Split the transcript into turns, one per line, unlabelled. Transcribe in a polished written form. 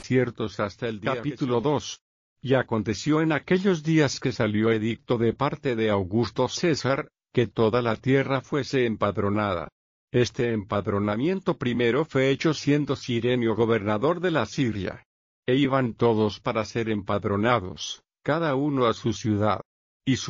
desiertos hasta el día. Capítulo 2. Y aconteció en aquellos días que salió edicto de parte de Augusto César, que toda la tierra fuese empadronada. Este empadronamiento primero fue hecho siendo Cirenio gobernador de la Siria. E iban todos para ser empadronados, cada uno a su ciudad. Y